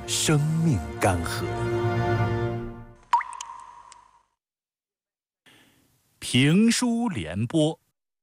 生命干涸。评书联播，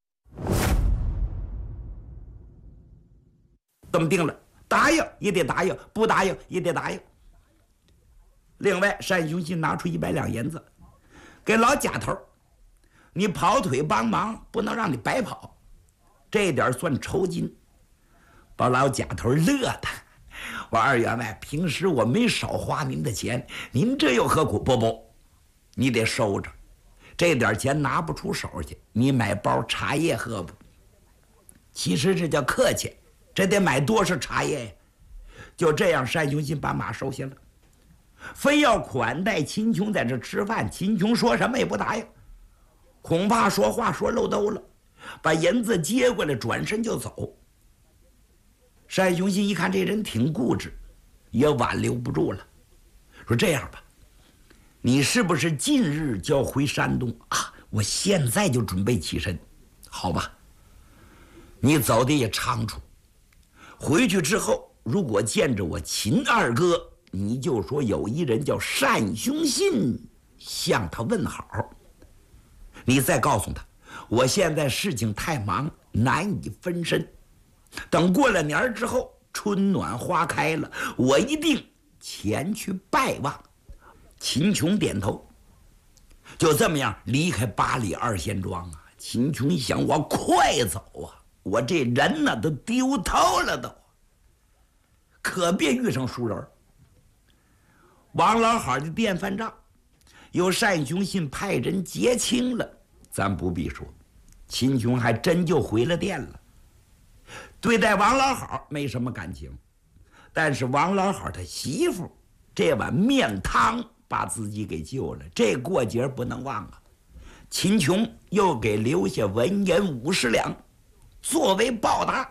这么定了，答应也得答应，不答应也得答应。另外，单雄信拿出100两银子，给老贾头，你跑腿帮忙，不能让你白跑，这点算酬金。把老贾头乐的，我2员外，平时我没少花您的钱，您这又何苦？不，你得收着，这点钱拿不出手去，你买包茶叶喝不？其实这叫客气，这得买多少茶叶呀？就这样，单雄信把马收下了，非要款待秦琼在这吃饭。秦琼说什么也不答应，恐怕说话说漏兜了，把银子接过来，转身就走。单雄信一看这人挺固执，也挽留不住了，说这样吧，你是不是近日就要回山东啊？我现在就准备起身，好吧？你走的也仓促，回去之后如果见着我秦二哥，你就说有一人叫单雄信向他问好，你再告诉他我现在事情太忙，难以分身，等过了年之后，春暖花开了，我一定前去拜望。秦琼点头，就这么样离开八里二仙庄啊。秦琼一想，我快走啊，我这人呢都丢头了都，可别遇上熟人。王老好的电饭账由单雄信派人结清了，咱不必说，秦琼还真就回了店了。对待王老好没什么感情，但是王老好他媳妇这碗面汤把自己给救了，这过节不能忘啊。秦琼又给留下文银50两作为报答。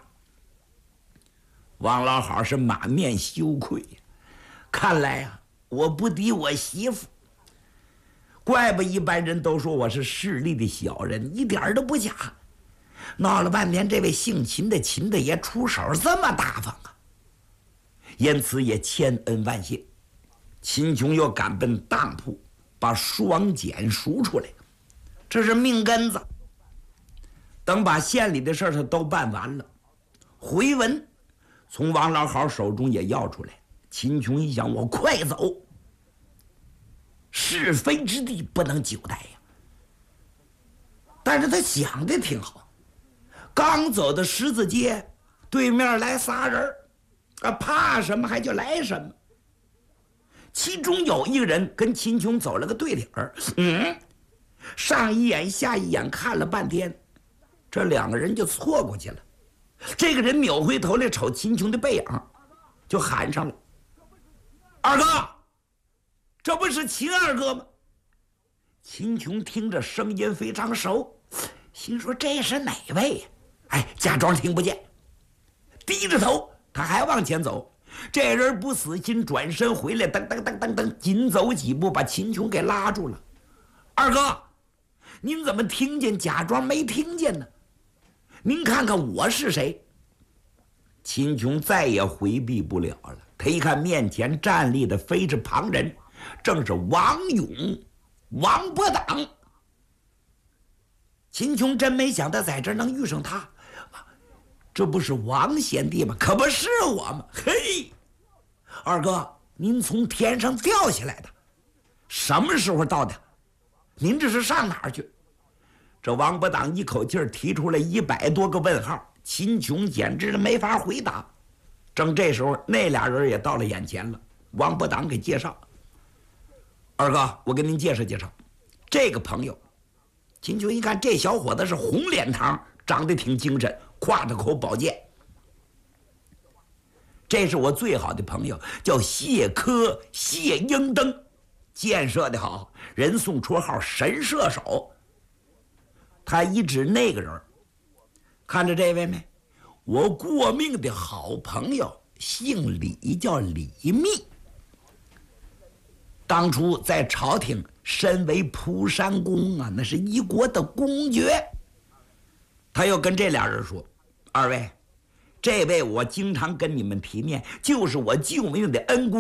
王老好是满面羞愧，看来啊，我不敌我媳妇，怪不一般人都说我是势利的小人，一点都不假。闹了半天，这位姓秦的秦大爷出手这么大方啊，因此也千恩万谢。秦琼又赶奔当铺，把双锏赎出来，这是命根子。等把县里的事他都办完了，回文从王老好手中也要出来。秦琼一想，我快走，是非之地不能久待呀。但是他想的挺好，刚走到十字街，对面来仨人，怕什么还就来什么。其中有一个人跟秦琼走了个对脸儿，上一眼下一眼看了半天，这2个人就错过去了。这个人扭回头来瞅秦琼的背影，就喊上了：“二哥，这不是秦二哥吗？”秦琼听着声音非常熟，心说这是哪位呀？假装听不见，低着头他还往前走。这人不死心，转身回来，噔噔噔噔噔，紧走几步把秦琼给拉住了。二哥，您怎么听见假装没听见呢？您看看我是谁？秦琼再也回避不了了，他一看面前站立的非是旁人，正是王勇、王伯党。秦琼真没想到在这儿能遇上他，这不是王贤弟吗？可不是我吗？嘿，二哥，您从天上掉下来的，什么时候到的？您这是上哪儿去？这王伯党一口气儿提出来100多个问号，秦琼简直是没法回答。正这时候，那俩人也到了眼前了。王伯党给介绍：“二哥，我跟您介绍介绍，这个朋友。”秦琼一看，这小伙子是红脸膛，长得挺精神，挎着口宝剑。这是我最好的朋友，叫谢科，谢英登，箭射的好，人送绰号神射手。他一指那个人，看着这位没？我过命的好朋友，姓李，叫李密。当初在朝廷身为蒲山公啊，那是一国的公爵。他又跟这俩人说：“二位，这位我经常跟你们提面，就是我救命的恩公